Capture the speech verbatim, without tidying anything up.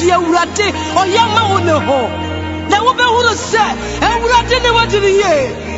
ye urate o yama wo ne ho na wo be huru se e urate ne wa diri ye